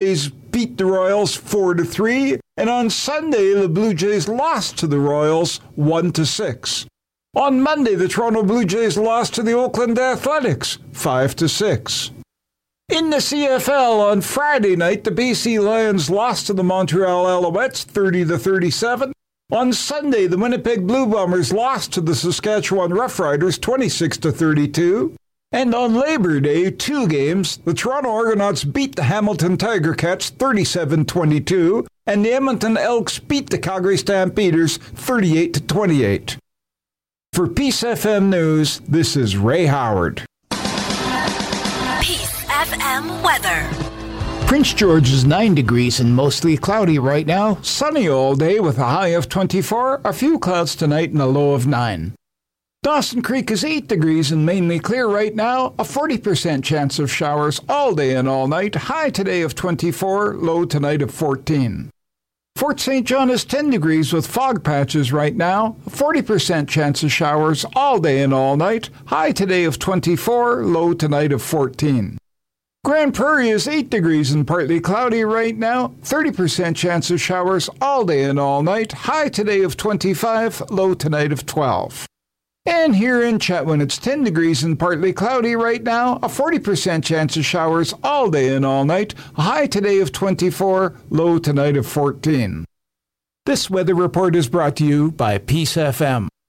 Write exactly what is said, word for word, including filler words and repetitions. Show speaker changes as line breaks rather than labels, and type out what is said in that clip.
Jays beat the Royals four to three, and on Sunday, the Blue Jays lost to the Royals one to six. On Monday, the Toronto Blue Jays lost to the Oakland Athletics five to six. In the C F L on Friday night, the B C Lions lost to the Montreal Alouettes thirty to thirty-seven. On Sunday, the Winnipeg Blue Bombers lost to the Saskatchewan Roughriders twenty-six to thirty-two. And on Labor Day, two games, the Toronto Argonauts beat the Hamilton Tiger Cats thirty-seven twenty-two, and the Edmonton Elks beat the Calgary Stampeders thirty-eight to twenty-eight. For Peace F M News, this is Ray Howard.
Peace F M weather.
Prince George is nine degrees and mostly cloudy right now. Sunny all day with a high of twenty-four, a few clouds tonight and a low of nine. Dawson Creek is eight degrees and mainly clear right now, a forty percent chance of showers all day and all night, high today of twenty-four, low tonight of fourteen. Fort Saint John is ten degrees with fog patches right now, a forty percent chance of showers all day and all night, high today of twenty-four, low tonight of fourteen. Grand Prairie is eight degrees and partly cloudy right now, thirty percent chance of showers all day and all night, high today of twenty-five, low tonight of twelve. And here in Chetwynd, it's ten degrees and partly cloudy right now, a forty percent chance of showers all day and all night, a high today of twenty-four, low tonight of fourteen. This weather report is brought to you by Peace F M.